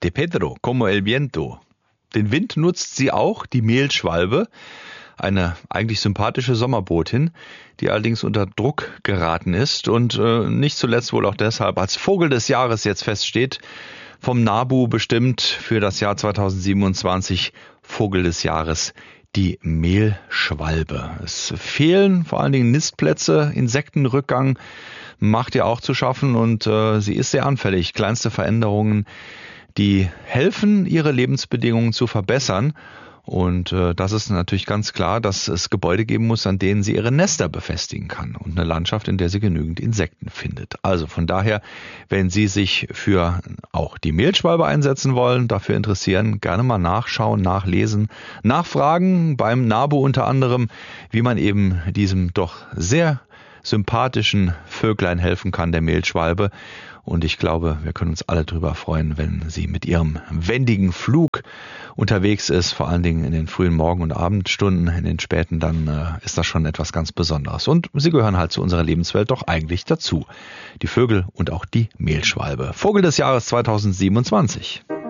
De Pedro, como el viento. Den Wind nutzt sie auch, die Mehlschwalbe, eine eigentlich sympathische Sommerbotin, die allerdings unter Druck geraten ist und nicht zuletzt wohl auch deshalb als Vogel des Jahres jetzt feststeht, vom NABU bestimmt für das Jahr 2027 Vogel des Jahres, die Mehlschwalbe. Es fehlen vor allen Dingen Nistplätze, Insektenrückgang macht ihr auch zu schaffen und sie ist sehr anfällig. Kleinste Veränderungen, die helfen, ihre Lebensbedingungen zu verbessern. Und das ist natürlich ganz klar, dass es Gebäude geben muss, an denen sie ihre Nester befestigen kann und eine Landschaft, in der sie genügend Insekten findet. Also von daher, wenn Sie sich für auch die Mehlschwalbe einsetzen wollen, dafür interessieren, gerne mal nachschauen, nachlesen, nachfragen beim NABU unter anderem, wie man eben diesem doch sehr sympathischen Vöglein helfen kann, der Mehlschwalbe. Und ich glaube, wir können uns alle drüber freuen, wenn sie mit ihrem wendigen Flug unterwegs ist, vor allen Dingen in den frühen Morgen- und Abendstunden, in den späten, dann ist das schon etwas ganz Besonderes. Und sie gehören halt zu unserer Lebenswelt doch eigentlich dazu. Die Vögel und auch die Mehlschwalbe. Vogel des Jahres 2027.